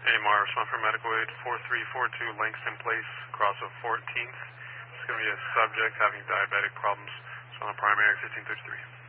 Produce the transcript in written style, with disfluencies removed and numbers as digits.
AMR, respond for medical aid, 4342 Langston Place, cross of 14th. It's going to be a subject having diabetic problems, so on primary 1533.